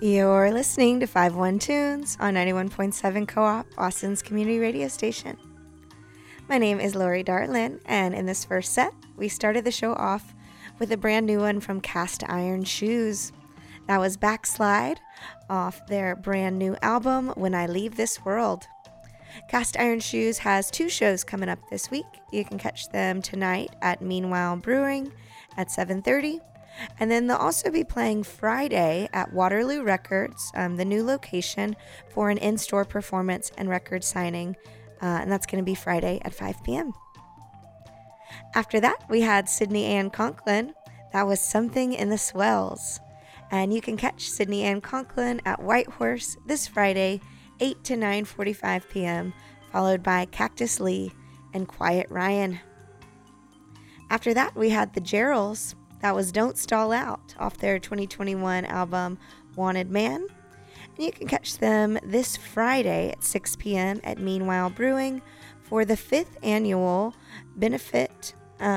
You're listening to 51 Tunes on 91.7 Co-op, Austin's community radio station. My name is Lori Dartlin, and in this first set, we started the show off with a brand new one from Cast Iron Shoes. That was Backslide off their brand new album, When I Leave This World. Cast Iron Shoes has 2 shows coming up this week. You can catch them tonight at Meanwhile Brewing at 7:30. And then they'll also be playing Friday at Waterloo Records, the new location, for an in-store performance and record signing. And that's going to be Friday at 5 p.m. After that, we had Sydney Ann Conklin. That was Something in the Swells. And you can catch Sydney Ann Conklin at White Horse this Friday, 8 to 9:45 p.m., followed by Cactus Lee and Quiet Ryan. After that, we had the Gerals. That was Don't Stall Out off their 2021 album, Wanted Man. And you can catch them this Friday at 6 p.m. at Meanwhile Brewing for the 5th annual benefit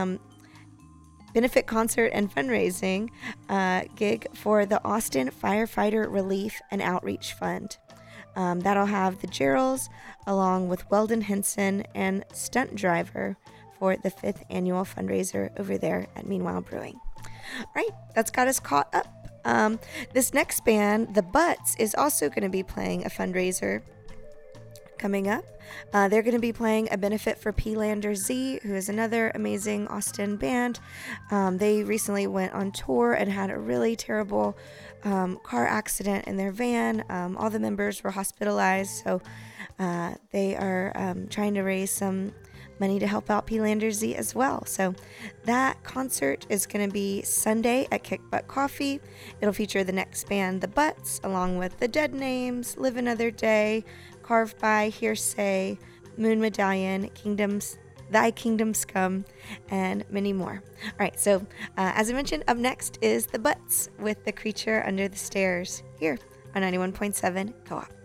concert and fundraising gig for the Austin Firefighter Relief and Outreach Fund. That'll have the Gerals along with Weldon Henson and Stunt Driver for the 5th annual fundraiser over there at Meanwhile Brewing. Right, that's got us caught up. This next band, The Butts, is also going to be playing a fundraiser coming up. They're going to be playing a benefit for P-Lander Z, who is another amazing Austin band. They recently went on tour and had a really terrible car accident in their van. All the members were hospitalized, so they are trying to raise some money to help out P-Lander Z as well. So that concert is going to be Sunday at Kick Butt Coffee. It'll feature the next band, The Butts, along with The Dead Names, Live Another Day, Carved by, Hearsay, Moon Medallion, Thy Kingdom Scum, and many more. All right, so as I mentioned, up next is The Butts with The Creature Under the Stairs here on 91.7 Co-op.